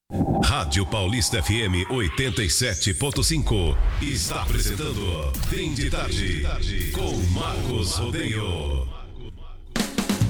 Rádio Paulista FM 87.5 está apresentando Fim de Tarde com Marcos Rodeio.